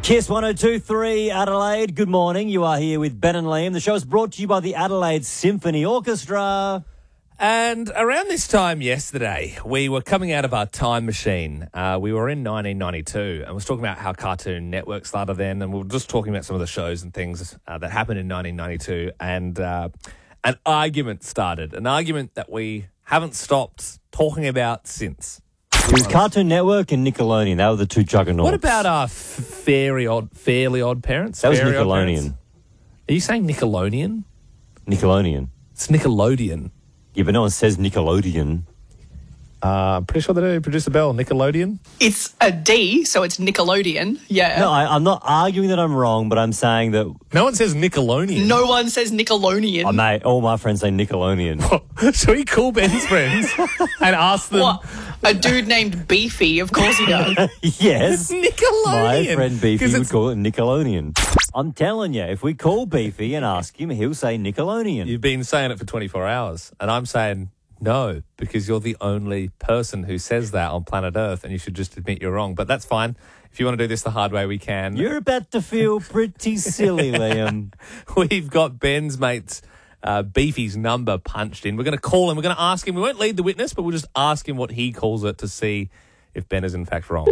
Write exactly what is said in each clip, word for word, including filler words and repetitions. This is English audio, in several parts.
Kiss one oh two point three Adelaide. Good morning. You are here with Ben and Liam. The show is brought to you by the Adelaide Symphony Orchestra. And around this time yesterday, we were coming out of our time machine. Uh, we were in nineteen ninety-two and was talking about how Cartoon Network started then, and we were just talking about some of the shows and things uh, that happened in nineteen ninety-two, and uh, an argument started, an argument that we haven't stopped talking about since. It was Cartoon Network and Nickelodeon. They were the two juggernauts. What about our f- fairy odd, fairly odd parents? That was Fairy Odd Nickelodeon. Parents? Are you saying Nickelodeon? Nickelodeon. It's Nickelodeon. Yeah, but no one says Nickelodeon. Uh, I'm pretty sure they do. Producer Bell, Nickelodeon? It's a D, so it's Nickelodeon. Yeah. No, I, I'm not arguing that I'm wrong, but I'm saying that... No one says Nickelodeon. No one says Nickelodeon. Oh, mate, all my friends say Nickelodeon. Shall we call Ben's friends and ask them? What? A dude named Beefy, of course he does. Yes. Nickelodeon. My friend Beefy 'Cause would it's- call it Nickelodeon. I'm telling you, if we call Beefy and ask him, he'll say Nickelodeon. You've been saying it for twenty-four hours, and I'm saying no, because you're the only person who says that on planet Earth, and you should just admit you're wrong. But that's fine. If you want to do this the hard way, we can. You're about to feel pretty silly, Liam. We've got Ben's mate's uh, Beefy's number punched in. We're going to call him. We're going to ask him. We won't lead the witness, but we'll just ask him what he calls it to see if Ben is in fact wrong.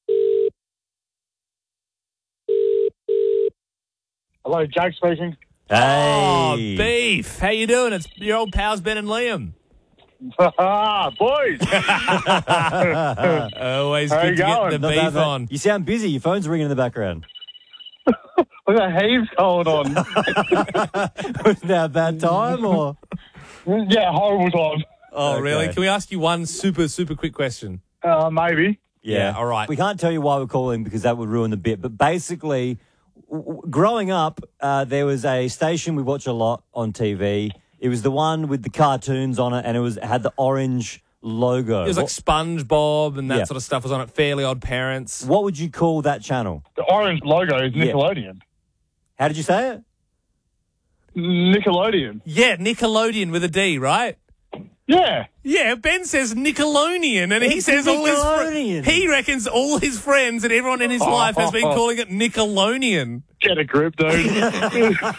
Hello, Jake speaking. Oh, Hey. Beef. How you doing? It's your old pals Ben and Liam. Ah, boys. Always How good you to get going? the Not bad, beef mate. on. You sound busy. Your phone's ringing in the background. We got heaves going on. Was that a bad time or? Yeah, horrible time. Oh, Okay. really? Can we ask you one super, super quick question? Uh, maybe. Yeah, all right. We can't tell you why we're calling because that would ruin the bit. But basically, w- w- growing up, uh, there was a station we watch a lot on T V. It was the one with the cartoons on it, and it was it had the orange logo. It was like what, SpongeBob and that Yeah. sort of stuff was on it. Fairly Odd Parents. what would you call that channel? The orange logo is Yeah. Nickelodeon. How did you say it? Nickelodeon. Yeah, Nickelodeon with a D, right? Yeah. Yeah, Ben says Nickelodeon, and he It's says all his Nickelodeon. fr- he reckons all his friends and everyone in his life has been calling it Nickelodeon. Get a grip, dude.